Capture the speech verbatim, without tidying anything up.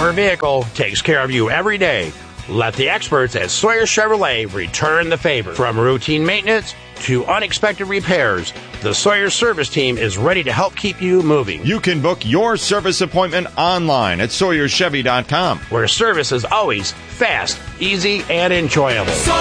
Your vehicle takes care of you every day. Let the experts at Sawyer Chevrolet return the favor. From routine maintenance to unexpected repairs, the Sawyer service team is ready to help keep you moving. You can book your service appointment online at Sawyer Chevy dot com, where service is always fast, easy, and enjoyable.